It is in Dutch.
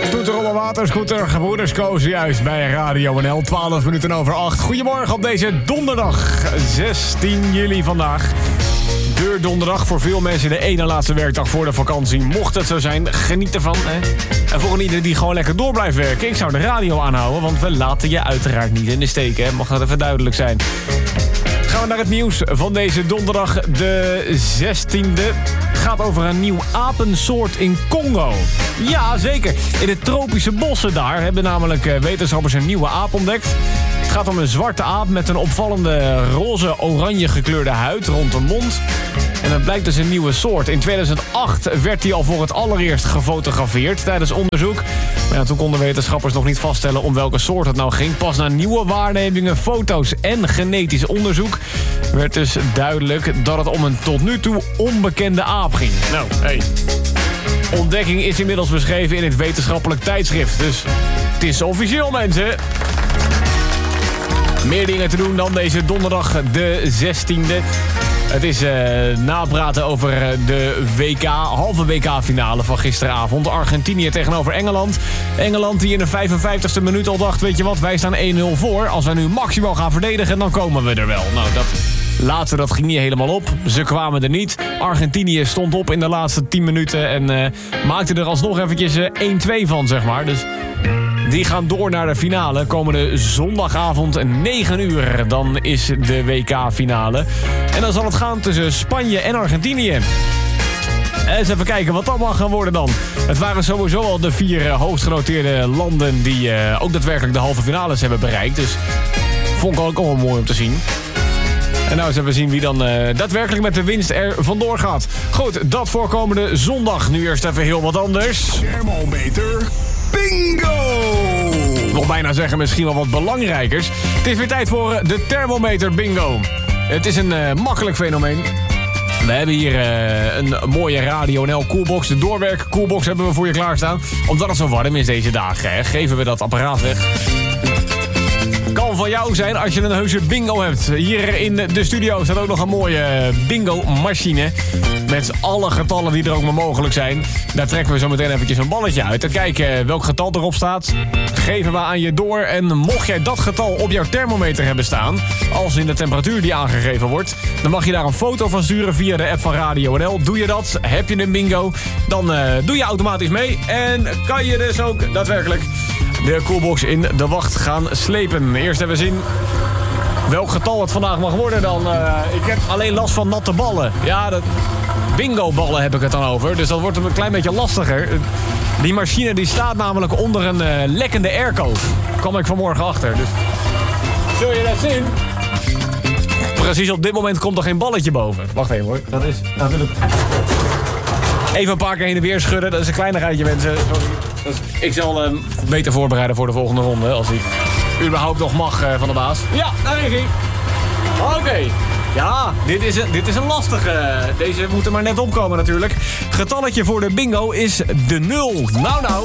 Toeter op waterscooter, gebroederskoos juist bij Radio NL. 12 minuten over 8. Goedemorgen op deze donderdag, 16 juli vandaag. Deurdonderdag, voor veel mensen de ene laatste werkdag voor de vakantie. Mocht het zo zijn, geniet ervan. Hè? En voor iedereen die gewoon lekker door blijft werken, ik zou de radio aanhouden, want we laten je uiteraard niet in de steek. Hè? Mag dat even duidelijk zijn. Gaan we naar het nieuws van deze donderdag, de 16e. Het gaat over een nieuw apensoort in Congo. Ja, zeker. In de tropische bossen daar hebben namelijk wetenschappers een nieuwe aap ontdekt. Het gaat om een zwarte aap met een opvallende roze-oranje gekleurde huid rond de mond. En het blijkt dus een nieuwe soort. In 2008 werd hij al voor het allereerst gefotografeerd tijdens onderzoek. Maar ja, toen konden wetenschappers nog niet vaststellen om welke soort het nou ging. Pas na nieuwe waarnemingen, foto's en genetisch onderzoek werd dus duidelijk dat het om een tot nu toe onbekende aap ging. Nou, hey. Ontdekking is inmiddels beschreven in het wetenschappelijk tijdschrift. Dus het is officieel, mensen. Meer dingen te doen dan deze donderdag de 16e. Het is napraten over de halve WK-finale van gisteravond. Argentinië tegenover Engeland. Engeland die in de 55ste minuut al dacht, weet je wat, wij staan 1-0 voor. Als wij nu maximaal gaan verdedigen, dan komen we er wel. Nou, dat ging niet helemaal op. Ze kwamen er niet. Argentinië stond op in de laatste 10 minuten en maakte er alsnog eventjes 1-2 van, zeg maar. Dus die gaan door naar de finale. Komende zondagavond 9 uur. Dan is de WK-finale. En dan zal het gaan tussen Spanje en Argentinië. Eens even kijken wat dat mag gaan worden dan. Het waren sowieso al de 4 hoogst genoteerde landen die ook daadwerkelijk de halve finales hebben bereikt. Dus vond ik ook wel mooi om te zien. En nou eens even zien wie dan daadwerkelijk met de winst er vandoor gaat. Goed, dat voor komende zondag. Nu eerst even heel wat anders. Thermometer bingo! Ik wil bijna zeggen misschien wel wat belangrijkers. Het is weer tijd voor de thermometer bingo. Het is een makkelijk fenomeen. We hebben hier een mooie Radio NL Coolbox. De doorwerk Coolbox hebben we voor je klaarstaan. Omdat het zo warm is deze dagen, hè, geven we dat apparaat weg. Kan van jou zijn als je een heuse bingo hebt. Hier in de studio staat ook nog een mooie bingo-machine. Met alle getallen die er ook maar mogelijk zijn. Daar trekken we zo meteen eventjes een balletje uit. En kijken welk getal erop staat. Geven we aan je door. En mocht jij dat getal op jouw thermometer hebben staan, als in de temperatuur die aangegeven wordt, dan mag je daar een foto van sturen via de app van Radio NL. Doe je dat, heb je een bingo, dan doe je automatisch mee. En kan je dus ook daadwerkelijk de Coolbox in de wacht gaan slepen. Eerst even zien welk getal het vandaag mag worden dan. Ik heb alleen last van natte ballen. Ja, bingo-ballen heb ik het dan over. Dus dat wordt een klein beetje lastiger. Die machine die staat namelijk onder een lekkende airco. Daar kwam ik vanmorgen achter. Dus zul je dat zien? Precies op dit moment komt er geen balletje boven. Wacht even hoor. Dat is natuurlijk... Even een paar keer heen en weer schudden. Dat is een kleinigheidje, mensen. Sorry. Ik zal beter voorbereiden voor de volgende ronde. Als die überhaupt nog mag van de baas. Ja, daar is hij. Oké. Ja, dit is een lastige. Deze moet er maar net opkomen natuurlijk. Getalletje voor de bingo is de 0. Nou.